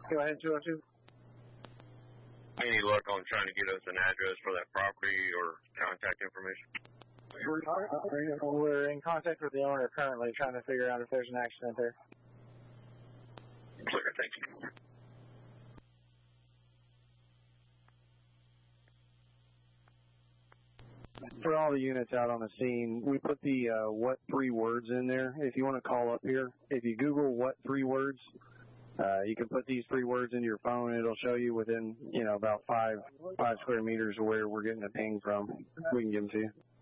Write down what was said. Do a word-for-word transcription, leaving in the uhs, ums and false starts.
Go ahead, two oh two. Any luck on trying to get us an address for that property or contact information? We're in contact with the owner currently, trying to figure out if there's an accident there. Clear, thank you. For all the units out on the scene, we put the uh, what three words in there. If you want to call up here, if you Google what three words, uh, you can put these three words into your phone, and it'll show you within, you know, about five five square meters of where we're getting the ping from. We can give them to you.